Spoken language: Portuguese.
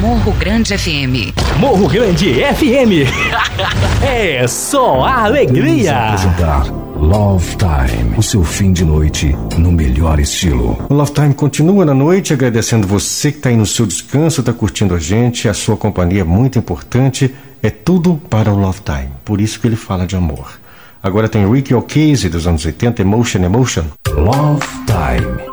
Morro Grande FM. Morro Grande FM. É só a alegria. Vamos apresentar Love Time, o seu fim de noite no melhor estilo. O Love Time continua na noite, agradecendo você que está aí no seu descanso, está curtindo a gente. A sua companhia é muito importante. É tudo para o Love Time. Por isso que ele fala de amor. Agora tem Ricky O'Casey dos anos 80, Emotion. Love Time.